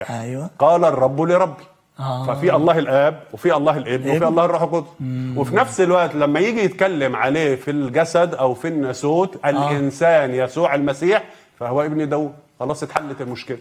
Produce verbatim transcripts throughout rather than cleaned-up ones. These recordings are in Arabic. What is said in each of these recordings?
ايوه قال الرب لربي. آه. ففي الله الاب وفي الله الابن وفي الله الروح القدس. وفي نفس الوقت لما يجي يتكلم عليه في الجسد او في الناسوت آه. الانسان يسوع المسيح فهو ابن داود. خلاص اتحلت المشكله.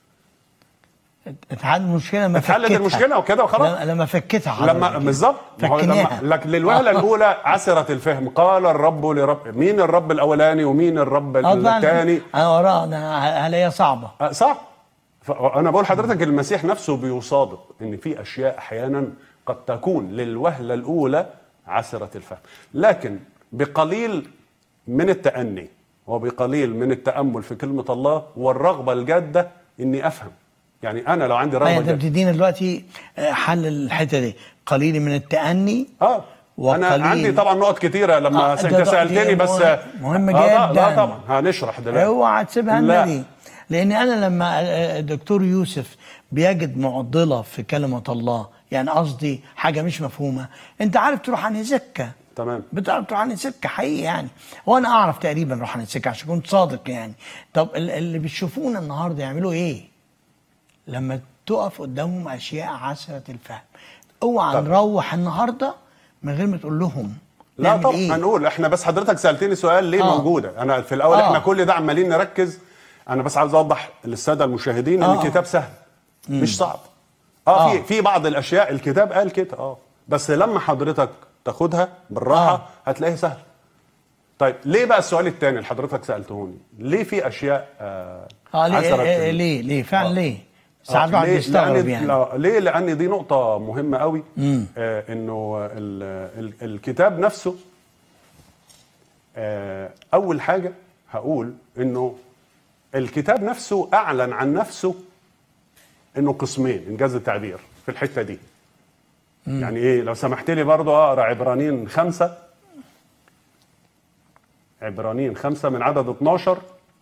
اتحلت المشكله لما اتحلت المشكله وكده وخلاص. لما فكتها حضرتك لما بالظبط. لكن للوهله الاولى عسره الفهم. قال الرب لرب. مين الرب الاولاني ومين الرب الثاني؟ انا وراه هل هي صعبه؟ أه صح. فانا بقول حضرتك المسيح نفسه بيصادق ان في اشياء احيانا قد تكون للوهله الاولى عسره الفهم، لكن بقليل من التأني وبقليل من التأمل في كلمه الله والرغبه الجاده اني افهم. يعني انا لو عندي رغبه انت بتدينا دلوقتي حل الحته دي، قليل من التأني. اه انا عندي طبعا نقط كتيره لما آه انت سالتني بس مهم جدا. آه لا طبعا هنشرح دلوقتي. اوعى تسيبها لنا، لان انا لما الدكتور يوسف بيجد معضله في كلمه الله، يعني قصدي حاجه مش مفهومه، انت عارف تروح عن سكه. تمام. بتعرف تروح عن سكه حقيقي يعني، وانا اعرف تقريبا اروح عن سكه عشان كنت صادق يعني. طب اللي بتشوفونا النهارده يعملوا ايه لما تقف قدامهم اشياء عسره الفهم؟ اوعى نروح النهارده من غير ما تقول لهم. لا طبعا إيه؟ هنقول احنا، بس حضرتك سالتني سؤال ليه آه. موجوده. انا في الاول آه. احنا كل ده عمالين نركز. انا بس عاوز اوضح للساده المشاهدين ان آه. الكتاب سهل مم. مش صعب. اه, آه. في في بعض الاشياء الكتاب قال كده اه بس لما حضرتك تاخدها بالراحه آه. هتلاقيها سهل. طيب ليه بقى السؤال الثاني اللي حضرتك سالتهوني؟ ليه في اشياء آه, آه ليه آه ليه ليه فعلا آه. ليه؟ ساعات الواحد بيستغرب يعني. لا ليه؟ لان دي نقطه مهمه قوي. آه انه ال ال الكتاب نفسه آه اول حاجه هقول انه الكتاب نفسه اعلن عن نفسه انه قسمين، انجاز التعبير في الحته دي. مم. يعني ايه؟ لو سمحت لي برضه اقرا عبرانيين خمسة عبرانيين خمسة من عدد اتناشر.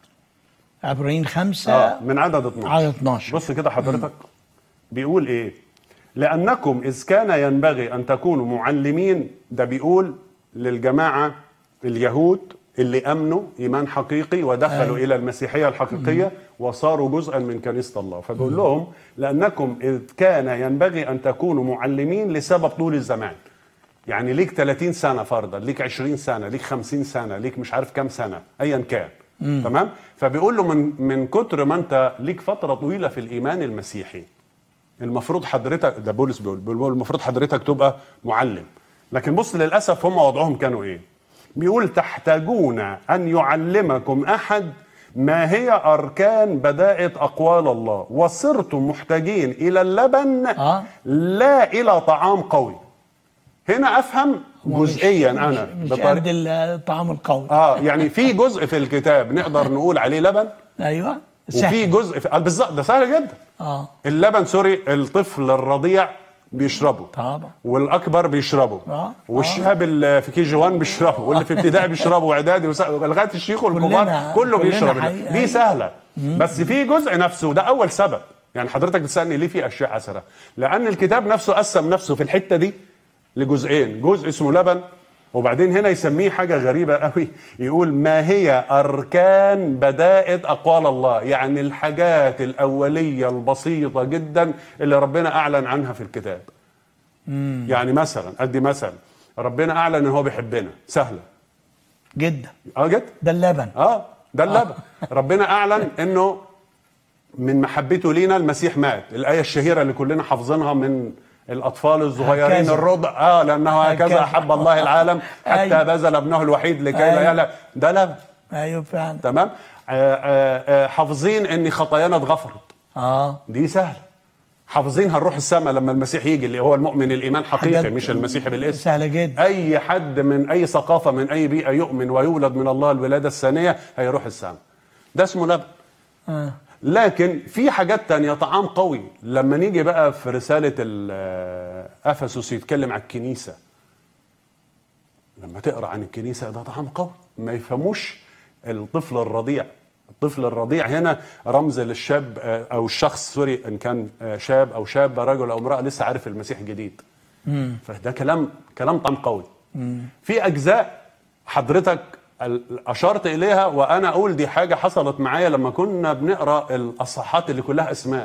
عبرانيين خمسة اه من عدد اتناشر. عدد اتناشر. بص كده حضرتك. مم. بيقول ايه؟ لانكم اذ كان ينبغي ان تكونوا معلمين. ده بيقول للجماعه اليهود اللي امنوا ايمان حقيقي ودخلوا أي. الى المسيحيه الحقيقيه مم. وصاروا جزءا من كنيسه الله. فبقول مم. لهم لانكم اذ كان ينبغي ان تكونوا معلمين لسبب طول الزمان. يعني ليك ثلاثين سنه فرضا، ليك عشرين سنه، ليك خمسين سنه، ليك مش عارف كام سنه ايا كان. مم. تمام. فبيقول له من من كتر ما انت ليك فتره طويله في الايمان المسيحي المفروض حضرتك، ده بولس بيقول, بيقول المفروض حضرتك تبقى معلم. لكن بص للاسف هم وضعهم كانوا ايه؟ بيقول تحتاجون أن يعلمكم أحد ما هي أركان بدائة أقوال الله وصرتم محتاجين إلى اللبن آه. لا إلى طعام قوي. هنا أفهم جزئيا مش أنا مش, مش قد الطعام القوي. آه يعني في جزء في الكتاب نقدر نقول عليه لبن. أيوة سهل. وفي جزء في... بالظبط ده سهل جدا. آه. اللبن سوري الطفل الرضيع بيشربوا طبعا، والاكبر بيشربوا آه. والشاب اللي في كي جي واحد بيشربوا واللي في ابتدائي بيشربوا واعدادي وس... لغايه الشيخ والكبار كله بيشرب. دي سهله. مم. بس في جزء نفسه ده اول سبب. يعني حضرتك بتسالني ليه في اشياء عسره؟ لان الكتاب نفسه قسم نفسه في الحته دي لجزئين، جزء اسمه لبن وبعدين هنا يسميه حاجه غريبه قوي، يقول ما هي اركان بدائة اقوال الله. يعني الحاجات الاوليه البسيطه جدا اللي ربنا اعلن عنها في الكتاب. مم. يعني مثلا ادي مثلا ربنا اعلن ان هو بيحبنا، سهله جدا. اه جدا. ده اللبن. اه ده اللبن. آه. ربنا اعلن انه من محبته لينا المسيح مات، الايه الشهيره اللي كلنا حافظينها من الاطفال الصغيرين الرضع. اه لانه هكذا احب الله العالم حتى أيوه. بذل ابنه الوحيد لكي لا أيوه. يهلك. ده لبن. ايوه فعلا. تمام. آه آه آه حافظين ان خطايانا اتغفرت. اه دي سهله. حافظين هنروح السماء لما المسيح يجي، اللي هو المؤمن الايمان حقيقي مش المسيحي بالاسم. سهله جدا. اي حد من اي ثقافه من اي بيئه يؤمن ويولد من الله الولاده الثانيه هيروح السماء. ده اسمه لبن. آه. لكن في حاجات تانية طعام قوي. لما نيجي بقى في رسالة أفسس يتكلم عن الكنيسة، لما تقرأ عن الكنيسة ده طعام قوي ما يفهموش الطفل الرضيع. الطفل الرضيع هنا رمز للشاب أو الشخص سوري إن كان شاب أو شاب رجل أو امرأة لسه عارف المسيح جديد. مم. فده كلام كلام طعام قوي. مم. في أجزاء حضرتك أشرت إليها وأنا أقول دي حاجة حصلت معايا لما كنا بنقرأ الأصحاحات اللي كلها أسماء.